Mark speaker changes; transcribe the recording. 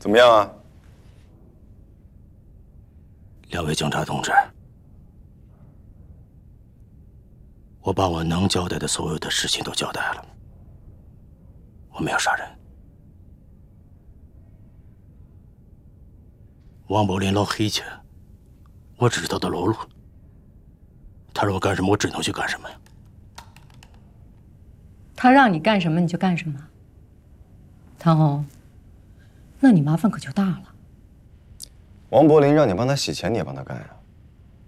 Speaker 1: 怎么样啊？
Speaker 2: 两位警察同志，我把我能交代的所有的事情都交代了。我没有杀人。王宝林捞黑钱，我只是他的喽啰。他让我干什么，我只能去干什么呀。
Speaker 3: 他让你干什么你就干什么。唐红，那你麻烦可就大了。
Speaker 1: 王柏林让你帮他洗钱，你也帮他干呀？